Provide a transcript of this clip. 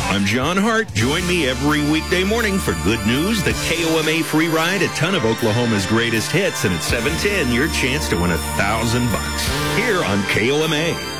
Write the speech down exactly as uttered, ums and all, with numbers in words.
I'm John Hart. Join me every weekday morning for good news, the K O M A free ride, a ton of Oklahoma's greatest hits, and at seven ten, your chance to win a thousand bucks here on K O M A.